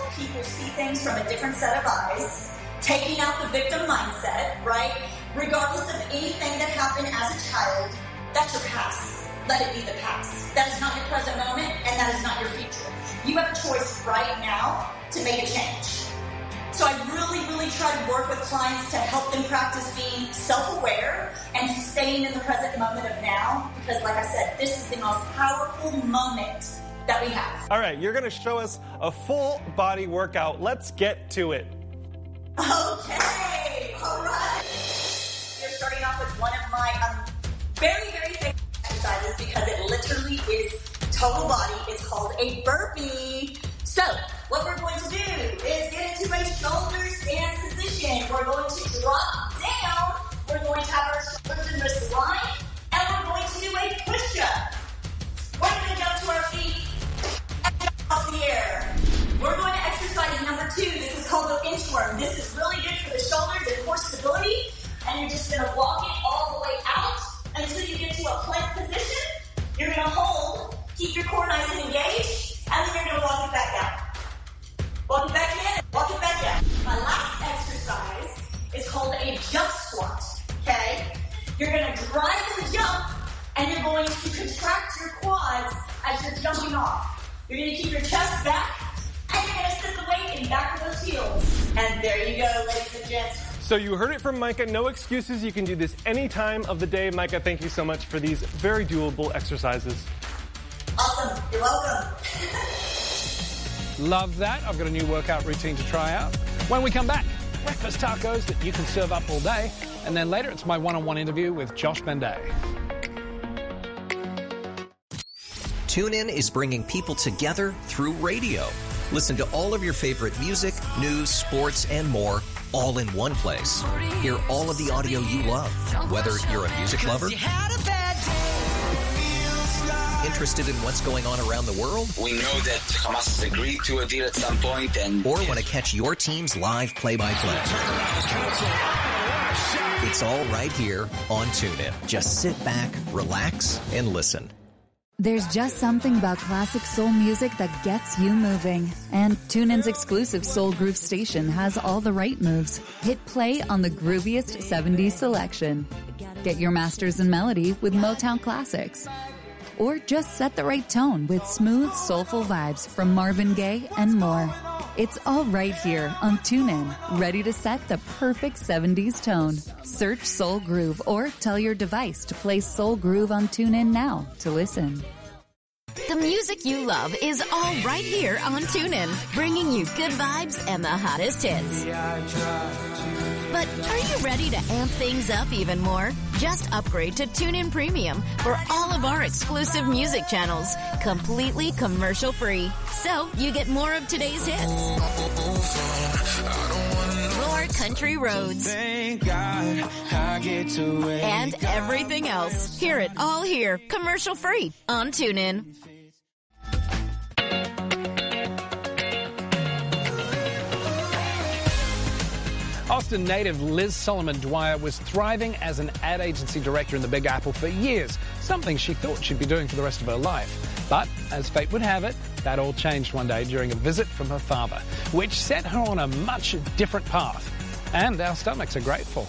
people see things from a different set of eyes, taking out the victim mindset, right? Regardless of anything that happened as a child, that's your past. Let it be the past. That is not your present moment, and that is not your future. You have a choice right now to make a change. So I really, really try to work with clients to help them practice being self-aware and staying in the present moment of now, because like I said, this is the most powerful moment that we have. All right, you're going to show us a full body workout. Let's get to it. Okay, all right. You're starting off with one of my very, very favorite exercises because it literally is total body. It's called a burpee. So what we're going to do is get into a shoulder stance position. We're going to drop down. We're going to have our shoulders and wrists aligned, and we're going to do a push-up. We're going to jump to our feet and jump off the air. We're going to exercise number 2. This is called the inchworm. This is really good for the shoulders and core stability, and you're just going to walk it all the way out until you get to a plank position. You're going to hold, keep your core nice and engaged, and then you're going to walk it back down. Walk it back in, walk it back down. My last exercise is called a jump squat, okay? You're going to drive the jump, and you're going to contract your quads as you're jumping off. You're going to keep your chest back, and you're going to sit the weight in back of those heels. And there you go, ladies and gents. So you heard it from Micah. No excuses. You can do this any time of the day. Micah, thank you so much for these very doable exercises. Awesome. You're welcome. Love that. I've got a new workout routine to try out. When we come back, breakfast tacos that you can serve up all day. And then later, it's my one-on-one interview with Josh Benday. TuneIn is bringing people together through radio. Listen to all of your favorite music, news, sports, and more, all in one place. Hear all of the audio you love, whether you're a music lover, interested in what's going on around the world, we know that Hamas has agreed to a deal at some point, and or want to catch your team's live play-by-play. It's all right here on TuneIn. Just sit back, relax, and listen. There's just something about classic soul music that gets you moving. And TuneIn's exclusive Soul Groove station has all the right moves. Hit play on the grooviest 70s selection. Get your masters in melody with Motown classics. Or just set the right tone with smooth, soulful vibes from Marvin Gaye and more. It's all right here on TuneIn, ready to set the perfect 70s tone. Search Soul Groove or tell your device to play Soul Groove on TuneIn now to listen. The music you love is all right here on TuneIn, bringing you good vibes and the hottest hits. But are you ready to amp things up even more? Just upgrade to TuneIn Premium for all of our exclusive music channels, completely commercial-free. So you get more of today's hits, more country roads, and everything else. Hear it all here, commercial-free on TuneIn. Austin native Liz Solomon Dwyer was thriving as an ad agency director in the Big Apple for years, something she thought she'd be doing for the rest of her life. But, as fate would have it, that all changed one day during a visit from her father, which set her on a much different path. And our stomachs are grateful.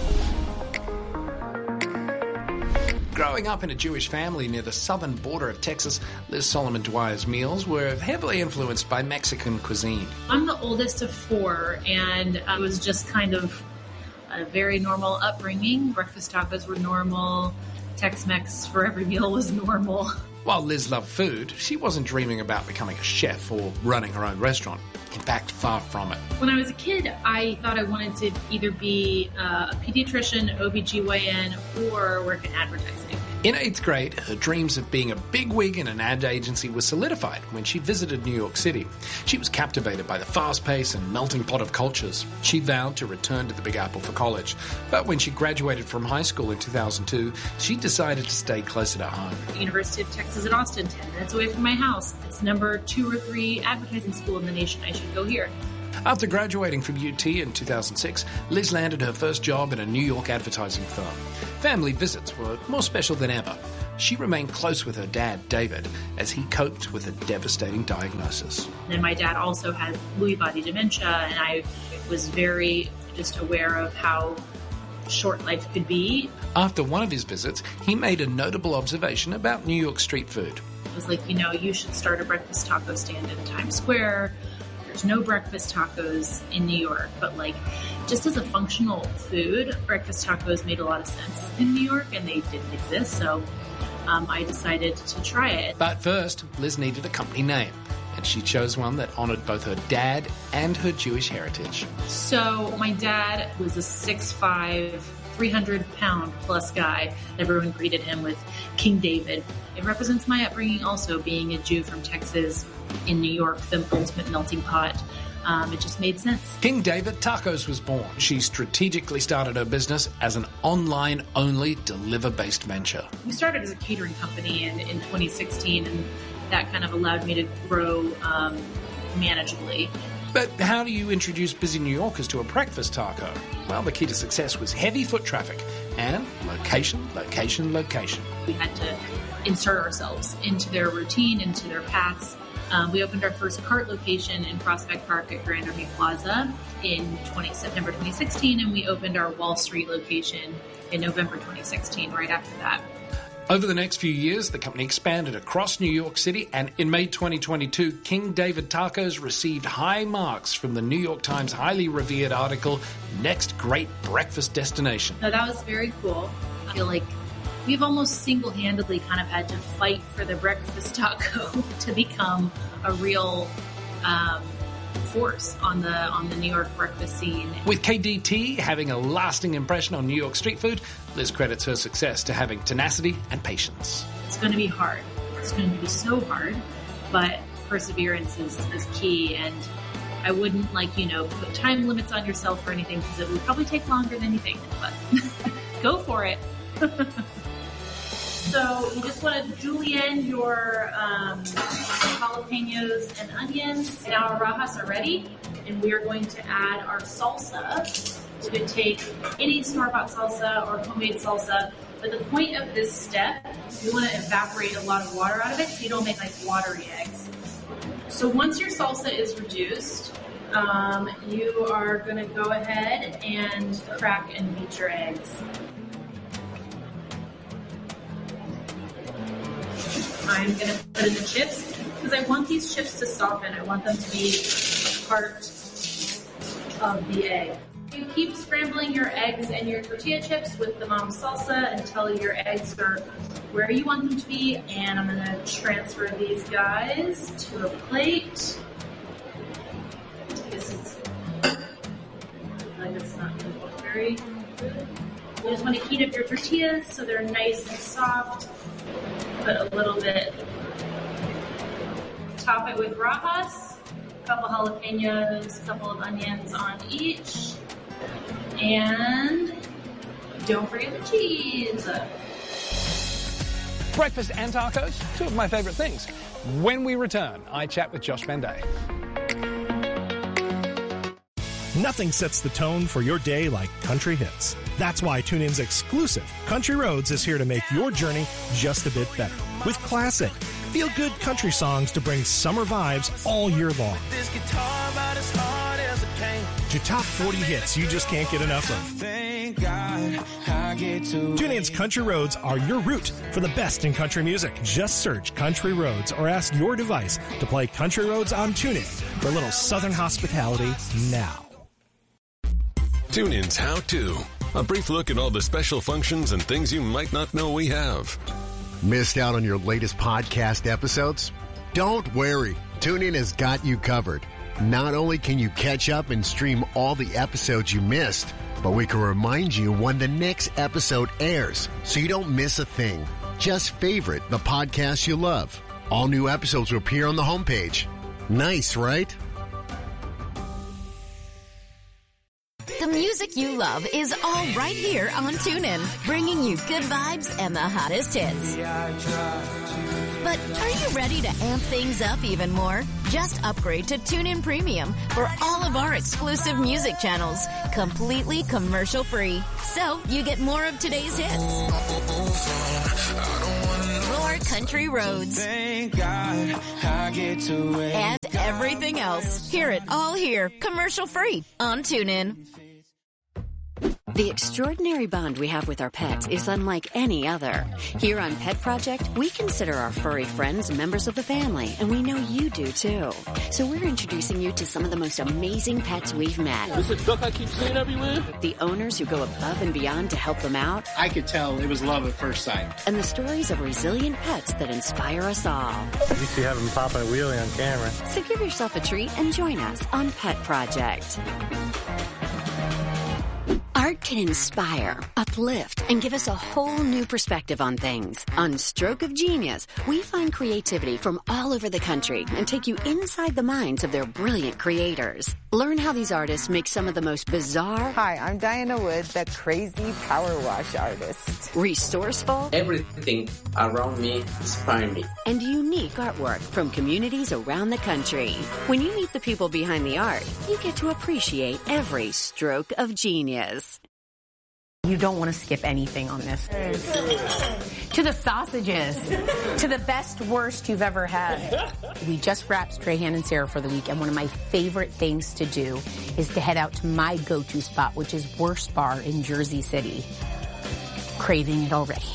Growing up in a Jewish family near the southern border of Texas, Liz Solomon Dwyer's meals were heavily influenced by Mexican cuisine. I'm the oldest of 4, and it was just kind of a very normal upbringing. Breakfast tacos were normal. Tex-Mex for every meal was normal. While Liz loved food, she wasn't dreaming about becoming a chef or running her own restaurant. In fact, far from it. When I was a kid, I thought I wanted to either be a pediatrician, OBGYN, or work in advertising. In 8th grade, her dreams of being a bigwig in an ad agency were solidified when she visited New York City. She was captivated by the fast pace and melting pot of cultures. She vowed to return to the Big Apple for college. But when she graduated from high school in 2002, she decided to stay closer to home. The University of Texas at Austin, 10 minutes away from my house. It's number 2 or 3 advertising school in the nation. I should go here. After graduating from UT in 2006, Liz landed her first job in a New York advertising firm. Family visits were more special than ever. she remained close with her dad, David, as he coped with a devastating diagnosis. And my dad also had Lewy body dementia, and I was very just aware of how short life could be. After one of his visits, he made a notable observation about New York street food. It was like, you should start a breakfast taco stand in Times Square. There's no breakfast tacos in New York, but just as a functional food, breakfast tacos made a lot of sense in New York, and they didn't exist, so I decided to try it. But first, Liz needed a company name, and she chose one that honored both her dad and her Jewish heritage. So my dad was a 6'5", 300-pound plus guy. Everyone greeted him with King David. It represents my upbringing also, being a Jew from Texas in New York, the ultimate melting pot. It just made sense. King David Tacos was born. She strategically started her business as an online-only deliver-based venture. We started as a catering company in 2016, and that kind of allowed me to grow manageably. But how do you introduce busy New Yorkers to a breakfast taco? Well, the key to success was heavy foot traffic and location, location, location. We had to insert ourselves into their routine, into their paths. We opened our first cart location in Prospect Park at Grand Army Plaza in September 2016, and we opened our Wall Street location in November 2016, right after that. Over the next few years, the company expanded across New York City, and in May 2022, King David Tacos received high marks from the New York Times highly revered article, Next Great Breakfast Destination. So that was very cool. I feel like we've almost single-handedly kind of had to fight for the breakfast taco to become a real force on the New York breakfast scene. With KDT having a lasting impression on New York street food, Liz credits her success to having tenacity and patience. It's going to be hard. It's going to be so hard, but perseverance is key, and I wouldn't put time limits on yourself or anything, because it would probably take longer than you think, but go for it. So you just want to julienne your jalapenos and onions. Now our rajas are ready, and we are going to add our salsa. You could take any store-bought salsa or homemade salsa, but the point of this step, you want to evaporate a lot of water out of it so you don't make watery eggs. So once your salsa is reduced, you are going to go ahead and crack and beat your eggs. I'm going to put in the chips because I want these chips to soften. I want them to be part of the egg. You keep scrambling your eggs and your tortilla chips with the mom's salsa until your eggs are where you want them to be. And I'm going to transfer these guys to a plate. This is it's not going to look very good. You just want to heat up your tortillas so they're nice and soft. Put a little bit, top it with rajas, a couple jalapenos, a couple of onions on each, and don't forget the cheese. Breakfast and tacos, two of my favorite things. When we return, I chat with Josh Van Day. Nothing sets the tone for your day like country hits. That's why TuneIn's exclusive Country Roads is here to make your journey just a bit better. With classic, feel-good country songs to bring summer vibes all year long. To top 40 hits you just can't get enough of. TuneIn's Country Roads are your route for the best in country music. Just search Country Roads or ask your device to play Country Roads on TuneIn for a little southern hospitality now. TuneIn's How To. A brief look at all the special functions and things you might not know we have. Missed out on your latest podcast episodes? Don't worry. TuneIn has got you covered. Not only can you catch up and stream all the episodes you missed, but we can remind you when the next episode airs so you don't miss a thing. Just favorite the podcast you love. All new episodes will appear on the homepage. Nice, right? The music you love is all right here on TuneIn, bringing you good vibes and the hottest hits. But are you ready to amp things up even more? Just upgrade to TuneIn Premium for all of our exclusive music channels, completely commercial-free. So you get more of today's hits, more country roads, and everything else. Hear it all here, commercial-free on TuneIn. The extraordinary bond we have with our pets is unlike any other. Here on Pet Project, we consider our furry friends members of the family, and we know you do too. So we're introducing you to some of the most amazing pets we've met. This is a duck I keep seeing everywhere. The owners who go above and beyond to help them out. I could tell it was love at first sight. And the stories of resilient pets that inspire us all. You used to have them popping a wheelie on camera. So give yourself a treat and join us on Pet Project. Art can inspire, uplift, and give us a whole new perspective on things. On Stroke of Genius, we find creativity from all over the country and take you inside the minds of their brilliant creators. Learn how these artists make some of the most bizarre... Hi, I'm Diana Wood, the crazy power wash artist. Resourceful... Everything around me inspires me. And unique artwork from communities around the country. When you meet the people behind the art, you get to appreciate every stroke of genius. You don't want to skip anything on this. To the sausages. To the best, worst you've ever had. We just wrapped Strahan and Sarah for the week, and one of my favorite things to do is to head out to my go-to spot, which is Worst Bar in Jersey City. Craving it already.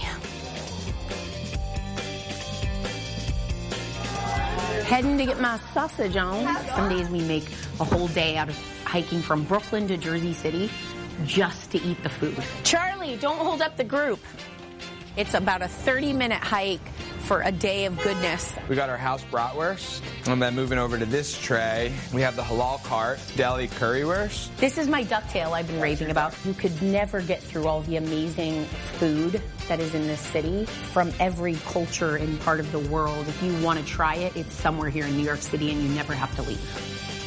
Heading to get my sausage on. Some days we make a whole day out of hiking from Brooklyn to Jersey City just to eat the food. Charlie, don't hold up the group. It's about a 30-minute hike for a day of goodness. We got our house bratwurst, and then moving over to this tray, we have the halal cart deli currywurst. This is my ducktail I've been raving about. You could never get through all the amazing food that is in this city from every culture and part of the world. If you want to try it, it's somewhere here in New York City, and you never have to leave.